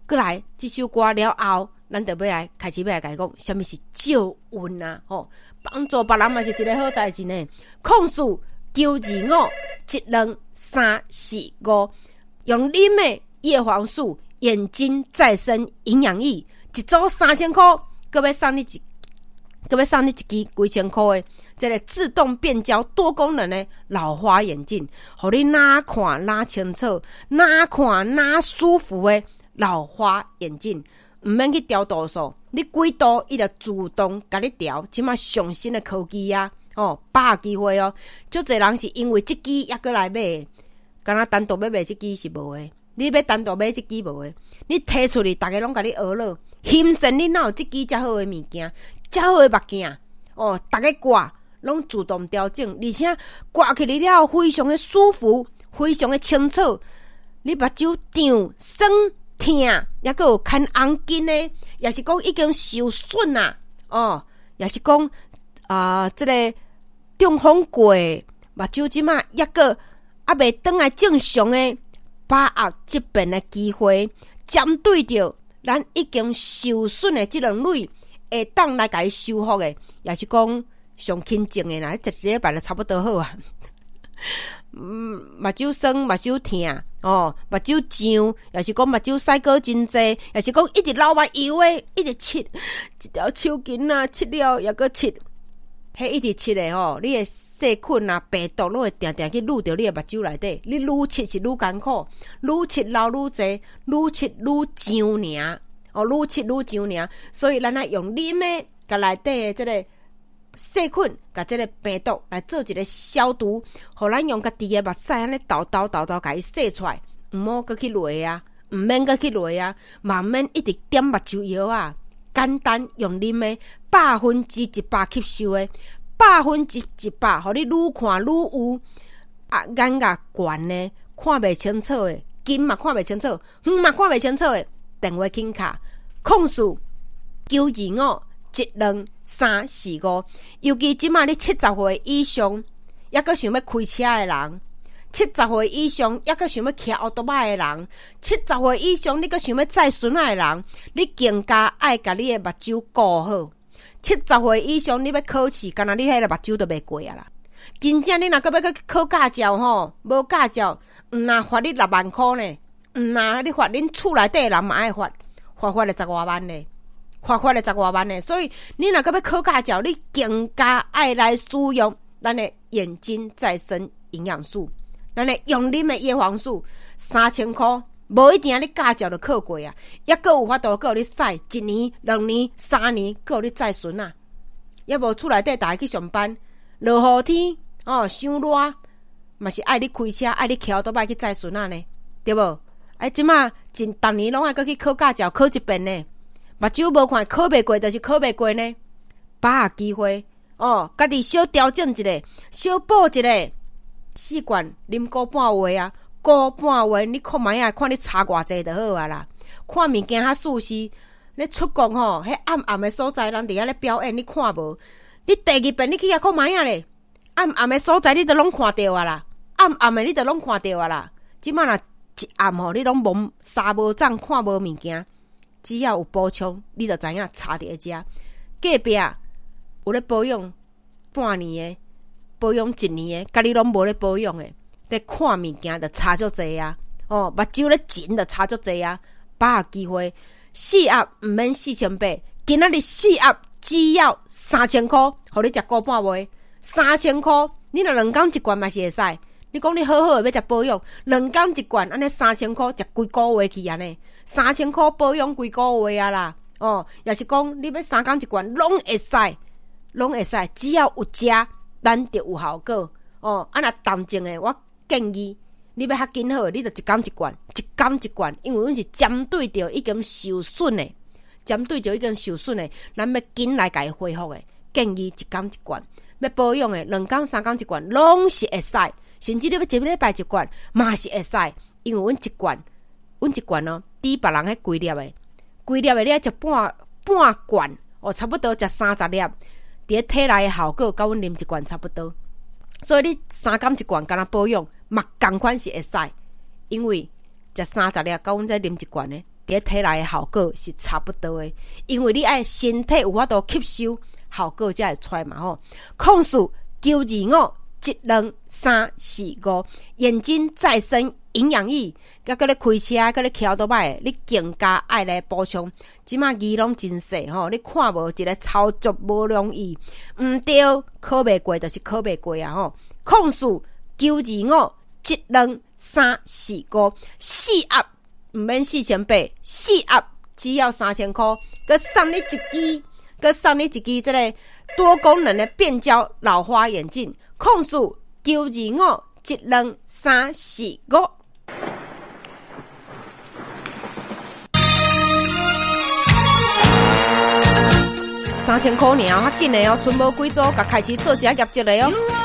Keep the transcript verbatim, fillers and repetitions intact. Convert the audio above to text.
过来这首歌了后，咱就要来开始要来甲伊讲，什么是照运啊？吼、哦，帮助别人嘛是一个好代志呢。控诉九二五一两三四五，用啉的叶黄素眼睛再生营养液，一组三千块，搁要送你一，搁要送你一支几千块的。这个自动变焦多功能的老花眼镜，互你哪看哪清楚，哪看哪舒服的老花眼镜，唔免去调度数，你几度伊就自动甲你调。即马上新的科技啊，哦，把握机会哦。足侪人是因为这支也过来买，敢若单独要买这支是无的，你要单独买这支无的，你摕出去，大家拢甲你学了，欣赏你哪有这支遮好的物件，遮好的目镜哦，大家挂。拢自动调整，而且挂起来了非常的舒服，非常的清楚。你目睭胀、酸、痛，也个有看红筋呢，也是讲已经受损啊，哦，也是讲啊、呃，这个中风过目睭即马也个还未转来正常的把握这边的机会，针对着咱已经受损的这两类，会当来甲伊修复的，也是讲。上轻症的啦，食一礼拜就差不多好啊。嗯，目睭酸、目睭痛，哦，目睭胀，也是讲目睭屎膏真济，也是讲一直流目油的，一直切一条手筋啊，切了也搁切，迄一直切的吼，你的细菌啊、病毒拢会定定去入到你的目睭内底，你愈切是愈艰苦，愈切流愈济，愈切愈痒尔，哦，愈切愈痒尔，所以咱爱用啉的，甲内底的这个。细菌甲这个病毒来做一个消毒，互咱用家己的目屎安尼倒倒倒倒甲伊洗出来，毋好搁去落啊，毋免搁去落啊，慢慢一直点目睭药啊，简单用啉的，百分之一百吸收的，百分之一百，互你愈看愈有啊，眼角悬的，看袂清楚的，筋嘛看袂清楚，远嘛看袂清楚的，电话请卡，控诉九二五。一两三四五，尤其即马你七十岁以上，也阁想要开车的人；七十岁以上，也阁想要骑奥多麦的人；七十岁以上，你阁想要载孙仔的人，你更加爱甲你的目睭顾好。七十岁以上，你要考试，干那你迄个目睭都袂过啊啦！真正你若阁要去考驾照吼，无驾照，毋若罚你六万箍呢，毋若你罚恁厝内底人嘛爱罚，罚罚了十外万呢。花花了十外万呢，所以你若个要考驾照，你更加爱来使用咱的眼睛再生营养素，咱的用啉的叶黄素，三千块，无一定你驾照就考过啊，也个有法度个你使一年、两年、三年，个你再孙啊，也无厝内底大家去上班，落雨天哦，伤热，嘛是爱你开车，爱你骑都摆去载孙啊呢，对无？哎，即马真逐年拢爱个去考驾照，考一遍呢。目睭无看考袂过，就是考袂过呢。把握机会哦，家己小调整一下，小补一下。习惯啉个半杯啊，个半杯，你看卖啊，看你差偌济就好啊啦。看物件较舒适，你出国吼，迄暗暗的所在，人伫遐咧表演，你看无？你第二遍你去遐看卖啊咧，暗暗的所在你都拢看到啊啦，暗暗的你都拢看到啊啦。即摆若一暗吼，你拢无三无长，看无物件。只要有补充，你就知影差伫遮。隔壁有咧保养半年的，保养一年的，甲你拢无咧保养的，咧看物件就差足济啊！哦，目睭咧紧就差足济啊！把握机会，四盒毋免四千八，今仔日四盒只要三千块，互你食个半杯，三千块，你若两工一罐嘛是会使。你讲你好好的要食保养，两工一罐，安尼三千块食几个月去安尼？三千块保养几个月啊啦，哦，也是讲你要三工一罐，拢会使，拢会使，只要有食，咱就有效果。哦，啊若重症的，我建议你要较紧好，你就一工一罐，一工一罐，因为阮是针对着已经受损的，针对着已经受损的，咱要紧来甲伊恢复的，建议一工一罐。要保养的，两工三工一罐，拢是会使，甚至你要一礼拜一罐，嘛是会使，因为阮一罐。阮一罐哦，比别人迄规粒的，规粒的你爱食半半罐哦，差不多食三十粒，伫咧体内的效果，甲阮啉一罐差不多。所以你三工一罐，干那保养，嘛共款是会使，因为食三十粒，甲阮再啉一罐呢， 伫体内的效果是差不多的，因为你爱身体有法度吸收，效果才会出来嘛吼。控诉九二五一两三四五，眼睛再生营养液，甲搁咧开车，搁咧骑倒摆，你更加爱来补充。即马字拢真细吼，你看无一个操作无容易，毋对，考袂过就是考袂过啊吼。控诉九二五一两三四五，四盒毋免四千八，四盒只要三千块，佮送你一支，佮送你一支即个多功能的变焦老花眼镜。控诉九二五一两三四五。三千块尔，较紧的哦，剩无几组，甲开始做一下业绩的哦。